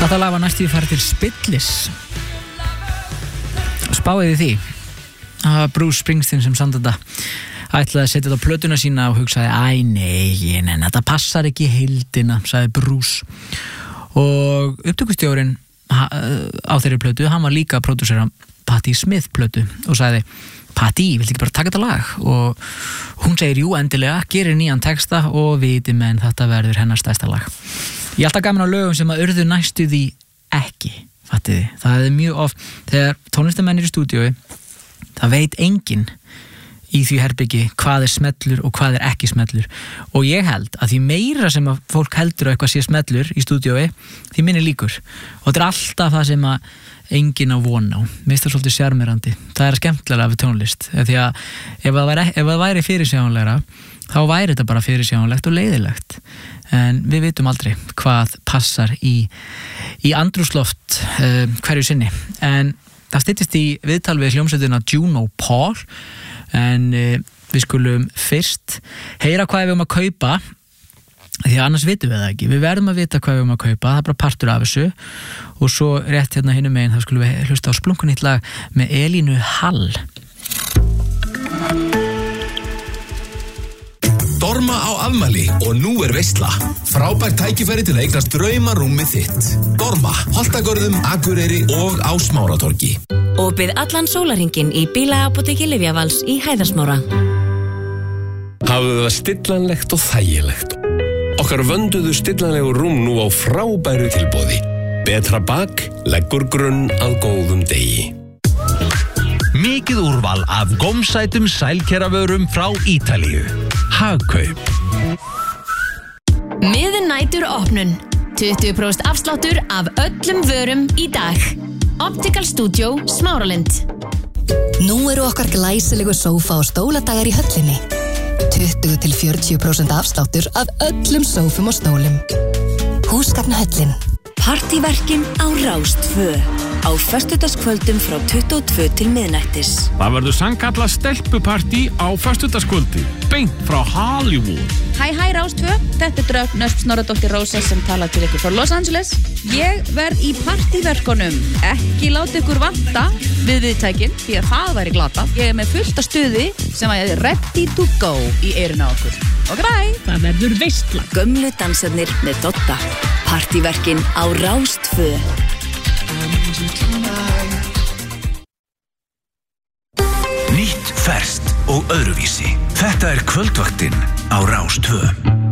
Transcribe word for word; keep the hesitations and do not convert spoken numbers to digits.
Þetta lag var næstu farið til spillis. Spáiði því að Bruce Springsteen sem samt þetta ætlaði að setja þetta á plötuna sína og hugsaði æ nei, nei, þetta passar ekki í heildina, sagði Bruce. Og upptökustjórinn á þeirri plötu, hann var líka að pródúsera Patti Smith plötu og sagði Patti, viltu ekki bara taka þetta lag? Og hún segir jú, endilega, gerir nýjan texta og viti menn þetta verður hennar stærsta lag. Ég alltaf gaman á lögum sem að urðu næstu því ekki, fattiði. Það er mjög oft, þegar tónlistarmenn eru í stúdíói, það veit enginn í því herbyggi hvað er smellur og hvað er ekki smellur. Og ég held að því meira sem að fólk heldur að eitthvað sé smellur í stúdíói, því minni líkur. Og þetta er alltaf það sem að enginn á von á. Mér finnst það svolítið sjarmerandi. Það er skemmtilega við tónlist. Því að ef það væri, ef það væri fyrirsjáanlegra, þá væri þetta bara fyrirsjáanlegt og leiðilegt. En við vitum aldrei hvað passar í, í andrúmsloft uh, hverju sinni. En það styttist í viðtal við hljómsveitina Juno Paul, en uh, við skulum fyrst heyra hvað við erum að kaupa, því að annars vitum við það ekki. Við verðum að vita hvað við erum að kaupa, það er bara partur af þessu. Og svo rétt hérna hinum megin, þá skulum við hlusta á splunkunýtt lag með Elínu Hall. Dorma á afmæli og nú er veisla. Frábært tækifæri til að eignast draumarúmið þitt. Dorma, Holtagörðum, Akureyri og á Smáratorgi. Opið allan sólarhringinn í bílaapóteki Lyfjavals í Hæðarsmára. Hafðu það stillanlegt og þægilegt. Okkar vönduðu stillanlegu rúm nú á frábæru tilboði. Betra bak leggur grunn að góðum degi. Mikið úrval af gómsætum sælkeravörum frá Ítalíu. Hagkaup. Miðnætur opnun. tuttugu prósent afsláttur af öllum vörum í dag. Optical Studio Smáralind. Nú eru okkar glæsilegu sófa og stóladagar í höllinni. tuttugu til fjörutíu prósent afsláttur af öllum sófum og stólum. Húsgagnahöllin. Partíverkin á Rás tvö. Á föstudagskvöldum frá tuttugu og tvö til miðnættis. Það verður sannkallað stelpupartí á föstudagskvöldi, beint frá Hollywood. Hæ, hæ, Rás tvö. Þetta er Drögn Nösp Snorradóttir Rósa sem talar til ykkur frá Los Angeles. Ég verð í partíverkunum. Ekki láta ykkur vanta við viðtækin, því að það væri glatað. Ég er með fullt af stuði sem að ég er ready to go í eyrun á okkur. Og græ! Það verður veistla. Gömlu dansarnir með Dotta. Partíverkin á Rás tvö. Nýtt, ferskt og öðruvísi. Þetta er kvöldvaktin á Rás tvö.